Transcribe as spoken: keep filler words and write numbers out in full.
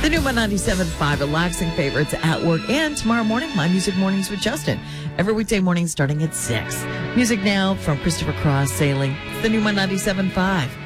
The new one ninety-seven point five, relaxing favorites at work. And tomorrow morning, My Music Mornings with Justin. Every weekday morning starting at six. Music now from Christopher Cross Sailing. It's the new one ninety-seven point five.